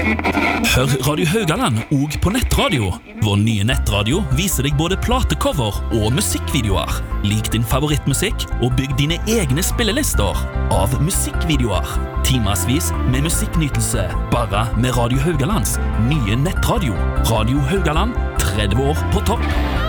Hør Radio Haugaland og på nettradio. Vår nye nettradio viser deg både platecover og musikkvideoer. Lik din favorittmusikk og bygg dine egne spillelister av musikkvideoer. Timasvis med musikknytelse, bare med Radio Haugalands nye nettradio. Radio Haugaland, 30 år på topp.